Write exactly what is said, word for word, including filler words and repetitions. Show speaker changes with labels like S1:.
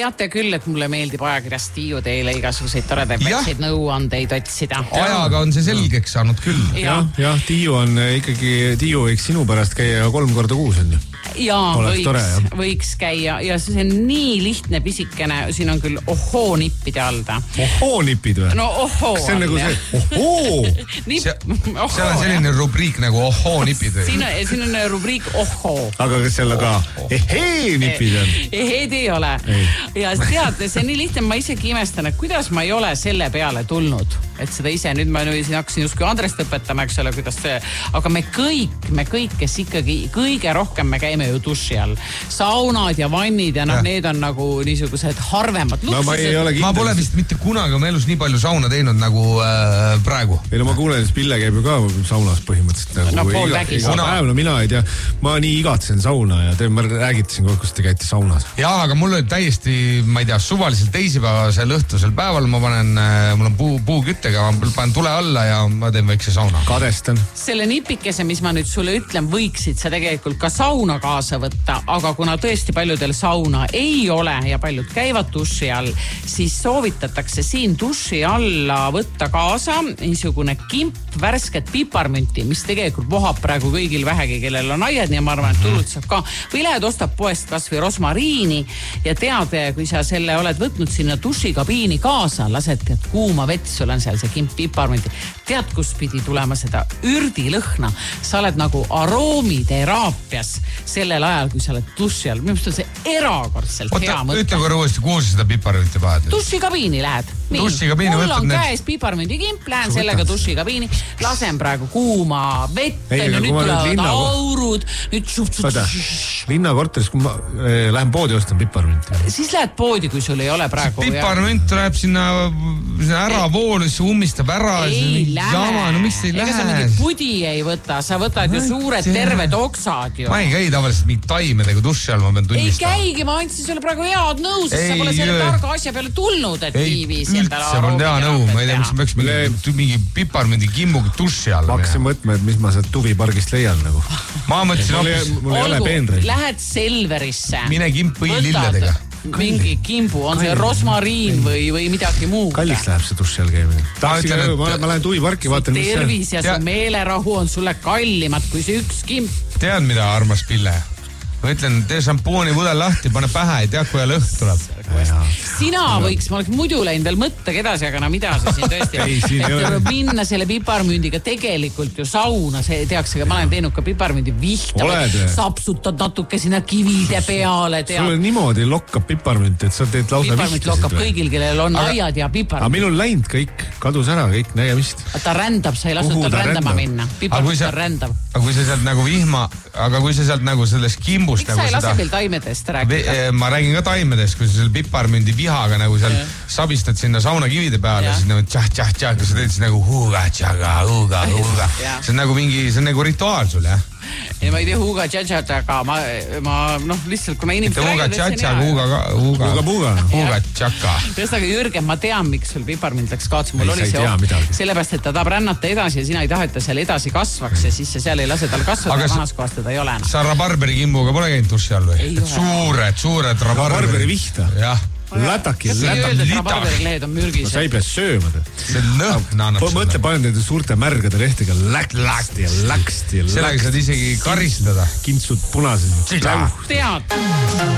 S1: teate küll, et mulle meeldib ajakirjas Tiiu teile igasuguseid toredaid väikseid nõuandeid otsida.
S2: Ajaga on see selgeks saanud küll.
S3: Jah, jah, Tiiu on ikkagi, Tiiu võiks sinu pärast käia kolm korda kuus on ju.
S1: Jaa, võiks, tore, võiks käia ja see on nii lihtne pisikene, siin on küll ohoo nippide alda.
S3: Ohoo nipid või?
S1: No ohoo.
S3: Kas see on nagu see ohoo?
S1: Nip,
S2: ohoo seal on selline rubriik nagu ohoo nipid või?
S1: Siin on, siin on rubriik ohoo.
S3: Aga kas seal ka ehee nipid on?
S1: Eheed ei ole. Ei. Ja tead, see on nii lihtne, ma isegi imestan, et kuidas ma ei ole selle peale tulnud. Et seda ise, nüüd ma nüüd hakkasin justkui Andrest õpetama, eks ole, kuidas see, aga me kõik, me kõik, kes ikkagi kõige rohkem me käime ju duši all. Saunad ja vannid ja noh, ja. Need on nagu niisugused harvemad
S3: luksused. No, ma,
S2: ma pole vist mitte kunagi oma elus nii palju sauna teinud nagu äh, praegu.
S3: Ei no ma kuulen, et Pille käib ju ka saunas põhimõtteliselt. Nagu
S1: no pool vägis.
S3: Iga päev, no mina ei tea, ma nii igatsen sauna ja te, ma räägitasin, kus te käite saunas.
S2: Jaa, aga mul oli täiesti, ma ei tea, suvaliselt teisipäevasel õhtusel päeval ma panen, mul on puu, puuküttega, ma panen tule alla ja ma teen väikse sauna.
S3: Kadestan.
S1: Selle nipikese, mis ma nüüd sulle ütlen, võiksid sa tegelikult ka sauna kaasa võtta, aga kuna tõesti paljudel sauna ei ole ja paljud käivad duši all, siis soovitatakse siin duši alla võtta kaasa niisugune kimp värsket piparmünti, mis tegelikult vohab praegu kõigil vähegi, kellel on aiad, nii ma arvan, et tulud saab ka. Või lähed ostab poest kas või rosmariini ja tead, kui sa selle oled võtnud sinna dušikabiini kaasa, lased tead kuuma vett, sul on seal see kimp piparmünti. Tead, kus pidi tulema seda ürdilõhna. Sa oled nagu aroomiterapias sellel ajal, kui sa oled duši all. Minu on see erakordselt
S2: Oota,
S1: hea mõte.
S2: Ütle korra uuesti, kuhu sa seda piparmünti paned?
S1: Dušikabiini lähed.
S2: Dušikabiini
S1: mul on
S2: need...
S1: käes piparmündi kimp, lähen Su sellega dušikabiini, lasen praegu kuuma vett, ja nüüd tulevad linna... aurud, nüüd šup-šup.
S3: Linnakorteris, kui ma eh, lähen poodi ostan piparmünti.
S1: Siis lähed poodi, kui sul ei ole praegu.
S2: Piparmünt läheb sinna, sinna ära voolu, siis ummistab ära.
S1: Ei lähe.
S2: Jama, no mis ei
S1: Ega
S2: lähe?
S1: sa mingi pudi ei võta, sa võtad ju suured terved oksad ju.
S2: Ma ei käi tavaliselt mingi taimedega duši all, ma pean tunnistama.
S1: Ei käigi, ma andsin sulle praegu head nõu, sest sa pole selle targa asja peale tulnud, et nii viisi endale
S2: üldse, mul hea nõu, ma ei tea, mis ma peaks mingi, mingi piparmündi kimmuga duši all.
S3: Ma hakkasin mõtma, et mis ma sealt tuvipargist leian nagu.
S2: Ma mõtlesin hoopis.
S3: Mul ei ole peenreid.
S1: Lähed Selverisse.
S2: Mine kimp põililledega.
S1: Mingi kimbu, on see rosmariin või, või midagi muu.
S3: Kalliks läheb see duši all käimine. Ma, ma, ma lähen tuviparki, vaatan,
S1: mis see. Tervis ja su meelerahu on sulle kallimad kui see üks kimp.
S2: Tead mida, armas Pille? Ma ütlen, tee šampooni võdel lahti, pane pähe, ei tea, kui ja lõhn tuleb.
S1: Sina võiks, ma oleks muidu läinud veel mõttega edasi, aga no mida sa siin tõesti ei, siin et minna selle piparmündiga tegelikult ju sauna, see teaks, aga ma olen teinud ka piparmündi vihta, sapsutad natuke sinna kivide peale.
S3: Sulle niimoodi lokkab piparmünt, et sa teed lausa vihtasid.
S1: Piparmünt lokkab kõigil, kellel on aga, aiad ja piparmünt.
S3: Aga minul läinud kõik, kadus ära kõik nägemist.
S1: Ta rändab, sa ei lasnud tal rändama minna. Piparmünt on rändav.
S2: Aga kui sa sealt nagu vihma, aga kui sa sealt nagu selles kimbu
S1: miks nagu sa ei lase veel taimedest rääkida?
S2: Ma räägin ka taimedest, kui sa selle piparmündi vihaga nagu seal ja. Sabistad sinna saunakivide peale, ja. Siis nagu tšah-tšah-tšah, kui sa teed siis nagu huuga-tšaga, huuga-huuga. See on nagu mingi, see on nagu rituaal sul, jah?
S1: Ei, ma ei tea huuga-tšatšat, aga ma, ma noh, lihtsalt kuna inimesed
S2: räägid... Huuga-tšatša, huuga-tšaka.
S1: Tõestaga, Jürgen, ma tean, miks sul piparmünd läks kaotsi. Mul oli see oht, sellepärast, et ta tahab rännata edasi ja sina ei taha, et ta seal edasi kasvaks ja siis sa seal ei lase tal kasvada ja vanas kohast teda ei ole.
S2: Sa rabarberi kimbuga pole käinud duši all või? Suured, suured rabarberi
S3: vihta.
S2: Jah.
S3: Lätaki.
S1: Kas ei öelda, et rabarberilehed on mürgised?
S3: Sa ei pea sööma.
S2: See lõhna annab seda.
S3: Mõtle, panen nende suurte märgade lehtega läksti ja läksti ja läksti.
S2: Sellega saad isegi karistada.
S3: Kintsud punased.
S1: Tead.